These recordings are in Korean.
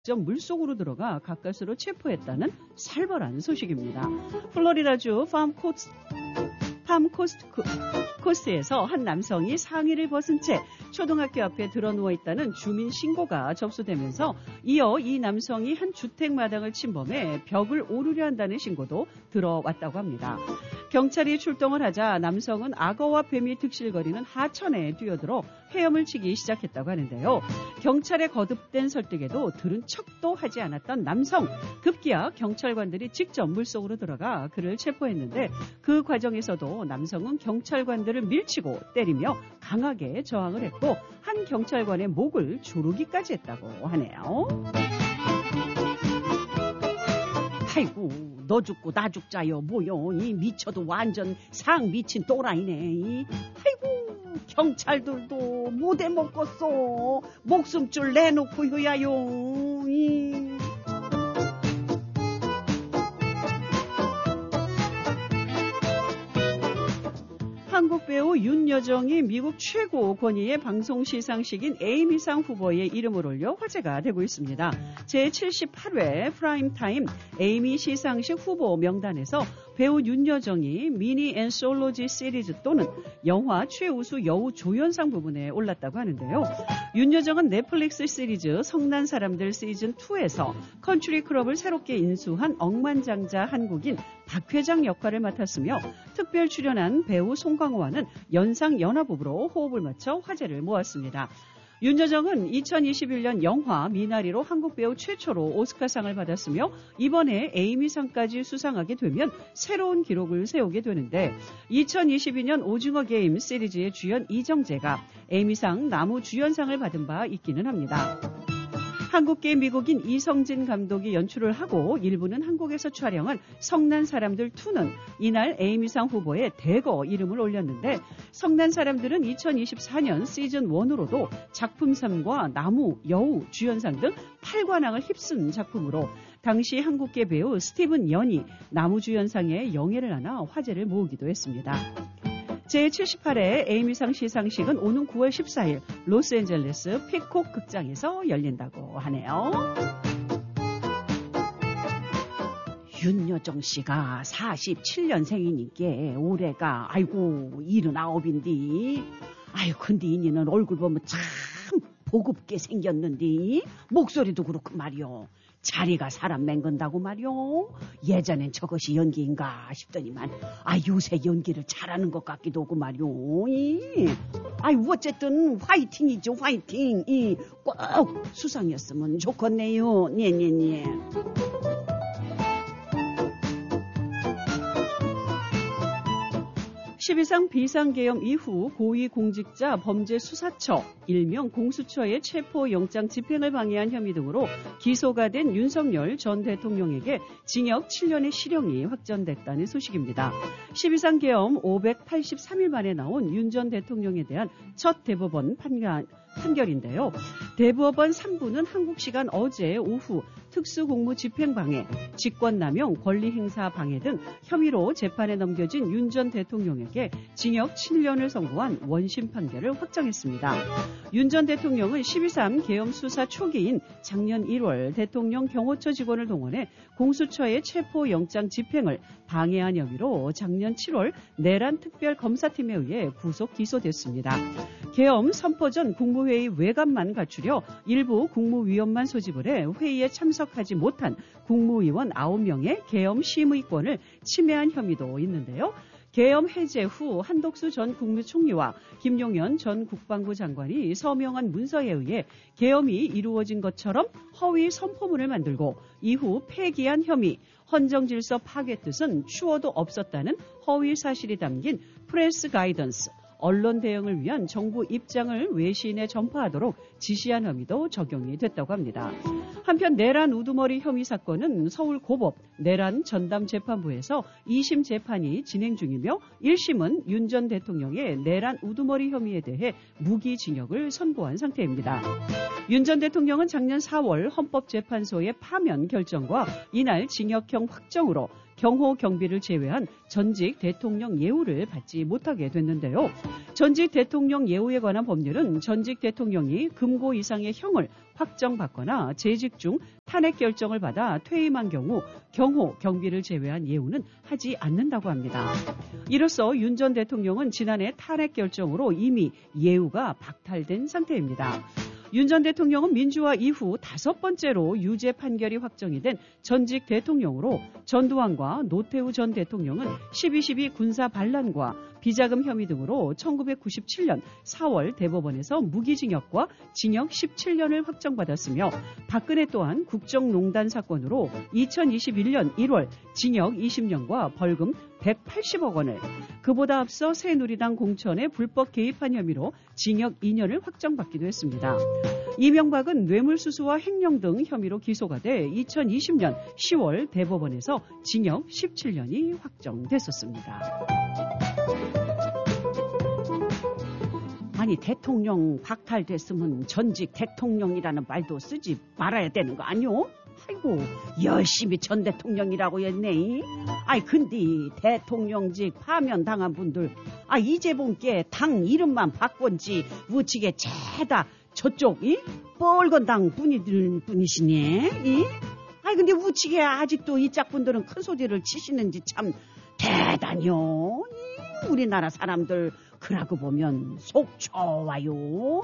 물속으로 들어가 가까스로 체포했다는 살벌한 소식입니다. 플로리다주 코스트에서 한 남성이 상의를 벗은 채 초등학교 앞에 드러누워 있다는 주민 신고가 접수되면서 이어 이 남성이 한 주택 마당을 침범해 벽을 오르려 한다는 신고도 들어왔다고 합니다. 경찰이 출동을 하자 남성은 악어와 뱀이 득실거리는 하천에 뛰어들어 헤엄을 치기 시작했다고 하는데요. 경찰의 거듭된 설득에도 들은 척도 하지 않았던 남성. 급기야 경찰관들이 직접 물속으로 들어가 그를 체포했는데 그 과정에서도 남성은 경찰관들을 밀치고 때리며 강하게 저항을 했고 한 경찰관의 목을 조르기까지 했다고 하네요. 아이고 너 죽고 나 죽자요 뭐요 이 미쳐도 완전 상 미친 또라이네. 아이고 경찰들도 못해 먹겠어. 목숨줄 내놓고 효야요. 한국 배우 윤여정이 미국 최고 권위의 방송 시상식인 에이미상 후보에 이름을 올려 화제가 되고 있습니다. 제78회 프라임타임 에이미 시상식 후보 명단에서 배우 윤여정이 미니 앤솔로지 시리즈 또는 영화 최우수 여우 조연상 부분에 올랐다고 하는데요. 윤여정은 넷플릭스 시리즈 성난 사람들 시즌2에서 컨트리 클럽을 새롭게 인수한 억만장자 한국인 박 회장 역할을 맡았으며 특별 출연한 배우 송강호와는 연상연하부부로 호흡을 맞춰 화제를 모았습니다. 윤여정은 2021년 영화 미나리로 한국 배우 최초로 오스카상을 받았으며 이번에 에이미상까지 수상하게 되면 새로운 기록을 세우게 되는데 2022년 오징어 게임 시리즈의 주연 이정재가 에이미상 나무 주연상을 받은 바 있기는 합니다. 한국계 미국인 이성진 감독이 연출을 하고 일부는 한국에서 촬영한 성난 사람들 2는 이날 에이미상 후보에 대거 이름을 올렸는데 성난 사람들은 2024년 시즌 1으로도 작품상과 나무, 여우, 주연상 등 8관왕을 휩쓴 작품으로 당시 한국계 배우 스티븐 연이 나무 주연상에 영예를 안아 화제를 모으기도 했습니다. 제78회 에이미상 시상식은 오는 9월 14일 로스앤젤레스 피콕 극장에서 열린다고 하네요. 윤여정 씨가 47년생이니까 올해가 아이고 79인데 아유 근데 이니는 얼굴 보면 참 보급게 생겼는데 목소리도 그렇고 말이요. 자리가 사람 맹건다고 말이요. 예전엔 저것이 연기인가 싶더니만 요새 연기를 잘하는 것 같기도 하고 말이요. 어쨌든 화이팅이죠 화이팅. 꼭 수상이었으면 좋겠네요. 네. 12상 비상계엄 이후 고위공직자 범죄수사처, 일명 공수처의 체포영장 집행을 방해한 혐의 등으로 기소가 된 윤석열 전 대통령에게 징역 7년의 실형이 확정됐다는 소식입니다. 12상 계엄 583일 만에 나온 윤 전 대통령에 대한 첫 대법원 판결인데요. 대법원 3부는 한국 시간 어제 오후 특수공무 집행방해, 직권남용, 권리행사 방해 등 혐의로 재판에 넘겨진 윤 전 대통령에게 징역 7년을 선고한 원심 판결을 확정했습니다. 윤 전 대통령은 12.3 계엄 수사 초기인 작년 1월 대통령 경호처 직원을 동원해 공수처의 체포영장 집행을 방해한 혐의로 작년 7월 내란 특별검사팀에 의해 구속 기소됐습니다. 계엄 선포 전 국무회의 외관만 갖추려 일부 국무위원만 소집을 해 회의에 참석하지 못한 국무위원 9명의 계엄 심의권을 침해한 혐의도 있는데요. 계엄 해제 후 한덕수 전 국무총리와 김용현 전 국방부 장관이 서명한 문서에 의해 계엄이 이루어진 것처럼 허위 선포문을 만들고 이후 폐기한 혐의, 헌정질서 파괴 뜻은 추워도 없었다는 허위 사실이 담긴 프레스 가이던스, 언론 대응을 위한 정부 입장을 외신에 전파하도록 지시한 혐의도 적용이 됐다고 합니다. 한편 내란 우두머리 혐의 사건은 서울고법 내란 전담재판부에서 2심 재판이 진행 중이며 1심은 윤 전 대통령의 내란 우두머리 혐의에 대해 무기징역을 선고한 상태입니다. 윤 전 대통령은 작년 4월 헌법재판소의 파면 결정과 이날 징역형 확정으로 경호 경비를 제외한 전직 대통령 예우를 받지 못하게 됐는데요. 전직 대통령 예우에 관한 법률은 전직 대통령이 금고 이상의 형을 확정받거나 재직 중 탄핵 결정을 받아 퇴임한 경우 경호 경비를 제외한 예우는 하지 않는다고 합니다. 이로써 윤 전 대통령은 지난해 탄핵 결정으로 이미 예우가 박탈된 상태입니다. 윤 전 대통령은 민주화 이후 5번째로 유죄 판결이 확정이 된 전직 대통령으로 전두환과 노태우 전 대통령은 12.12 군사 반란과 비자금 혐의 등으로 1997년 4월 대법원에서 무기징역과 징역 17년을 확정받았으며 박근혜 또한 국정농단 사건으로 2021년 1월 징역 20년과 벌금 180억 원을, 그보다 앞서 새누리당 공천에 불법 개입한 혐의로 징역 2년을 확정받기도 했습니다. 이명박은 뇌물수수와 횡령 등 혐의로 기소가 돼 2020년 10월 대법원에서 징역 17년이 확정됐었습니다. 아니, 대통령 박탈됐으면 전직 대통령이라는 말도 쓰지 말아야 되는 거 아니오? 아이고, 열심히 전 대통령이라고 했네. 아이, 근데 대통령직 파면당한 분들, 이재봉께 당 이름만 바꾼지 우치게 죄다 저쪽 뻘건 당 분이시네. 아이, 근데 우치게 아직도 이 짝분들은 큰 소리를 치시는지 참 대단요. 우리나라 사람들 그러고 보면 속 좋아요.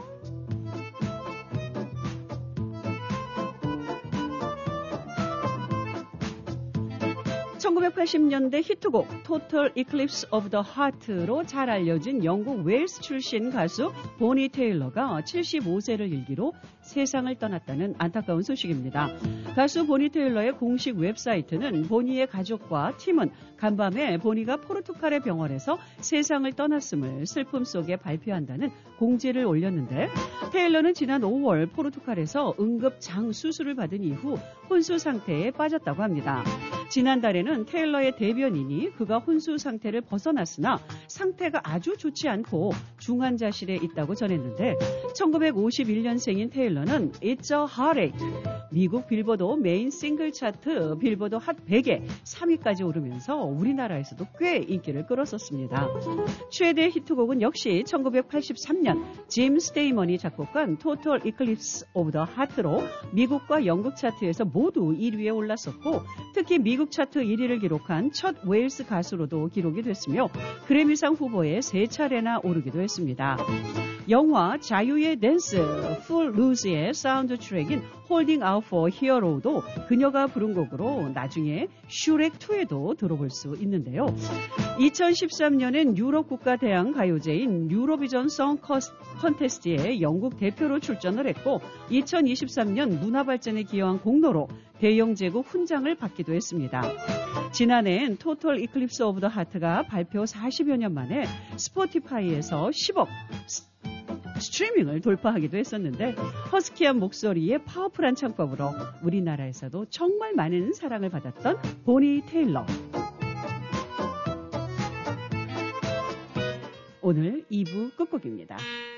1980년대 히트곡 Total Eclipse of the Heart로 잘 알려진 영국 웨일스 출신 가수 보니 테일러가 75세를 일기로 세상을 떠났다는 안타까운 소식입니다. 가수 보니 테일러의 공식 웹사이트는 보니의 가족과 팀은 간밤에 보니가 포르투갈의 병원에서 세상을 떠났음을 슬픔 속에 발표한다는 공지를 올렸는데, 테일러는 지난 5월 포르투갈에서 응급장 수술을 받은 이후 혼수 상태에 빠졌다고 합니다. 지난달에는 테일러의 대변인이 그가 혼수 상태를 벗어났으나 상태가 아주 좋지 않고 중환자실에 있다고 전했는데, 1951년생인 테일러는 It's a Heartache, 미국 빌보드 메인 싱글 차트 빌보드 핫 100에 3위까지 오르면서 우리나라에서도 꽤 인기를 끌었었습니다. 최대 히트곡은 역시 1983년 짐 스테이먼이 작곡한 Total Eclipse of the Heart로 미국과 영국 차트에서 모두 1위에 올랐었고, 특히 미국 차트 1위를 기록한 첫 웨일스 가수로도 기록이 됐으며 그래미상 후보에 3차례나 오르기도 했습니다. 영화 자유의 댄스 풀루즈의 사운드 트랙인 Holding Out for Hero도 그녀가 부른 곡으로 나중에 슈렉2에도 들어볼 수 있는데요. 2013년엔 유럽 국가 대항 가요제인 유로비전 송 컨테스트에 영국 대표로 출전을 했고, 2023년 문화발전에 기여한 공로로 대영 제국 훈장을 받기도 했습니다. 지난해엔 토털 이클립스 오브 더 하트가 발표 40여 년 만에 스포티파이에서 10억 스트리밍을 돌파하기도 했었는데, 허스키한 목소리에 파워풀한 창법으로 우리나라에서도 정말 많은 사랑을 받았던 보니 테일러. 오늘 2부 끝곡입니다.